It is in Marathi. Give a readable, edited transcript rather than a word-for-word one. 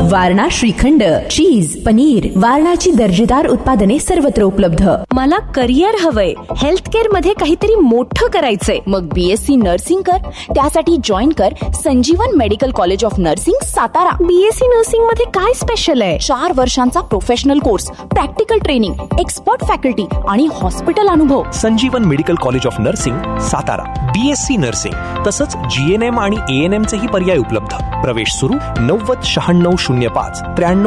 वारणा श्रीखंड, चीज, पनीर, वारणाची दर्जेदार उत्पादने सर्वत्र उपलब्ध. मला करिअर हवंय, हेल्थ केअर मध्ये काहीतरी मोठं करायचंय. मग BSc नर्सिंग कर. त्यासाठी जॉईन कर संजीवन medical college of nursing Satara. BSc nursing मध्ये काय स्पेशल आहे? 4 वर्षांचा professional course, practical training, expert faculty आणि हॉस्पिटल अनुभव. संजीवन medical college of nursing Satara. BSc nursing तसंच GNM आणि ANM चेही पर्याय उपलब्ध. प्रवेश सुरू 90 96 05 93